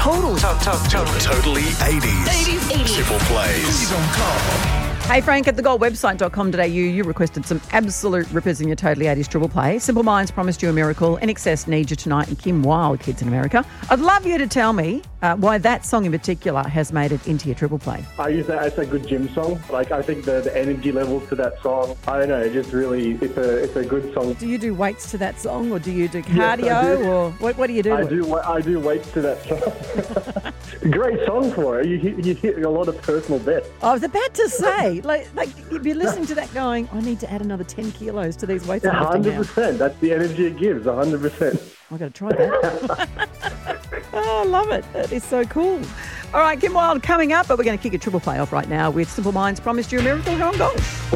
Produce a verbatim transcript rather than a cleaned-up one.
Total, to- to- to- Totally eighties. eighties, eighties. Triple plays. Hey Frank, at the gold website dot com dot a u, you requested some absolute rippers in your Totally eighties triple play. Simple Minds promised you a miracle. In Excess needs you tonight, and Kim Wilde, Kids in America. I'd love you to tell me uh, why that song in particular has made it into your triple play. I use that as a good gym song. Like, I think the, the energy levels to that song, I don't know, it just really, it's a it's a good song. Do you do weights to that song, or do you do Yes, cardio, I do. or what, what do you do? I do I do weights to that song. Great song for it. You hit, you hit a lot of personal best. I was about to say, like, like you'd be listening to that going, I need to add another ten kilos to these weights I'm one lifting hundred now. percent. That's the energy it gives, one hundred percent. I've got to try that. Oh, I love it. That is so cool. All right, Kim Wilde coming up, but we're going to kick a triple play off right now with Simple Minds promised you a miracle. How on gold.